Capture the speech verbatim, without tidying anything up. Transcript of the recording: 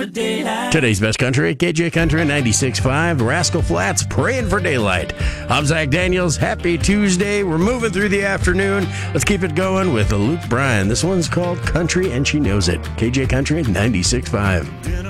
for daylight. Today's best country, K J Country ninety-six point five, Rascal Flatts, Praying for Daylight. I'm Zach Daniels. Happy Tuesday. We're moving through the afternoon. Let's keep it going with Luke Bryan. This one's called Country and She Knows It. K J Country ninety-six point five.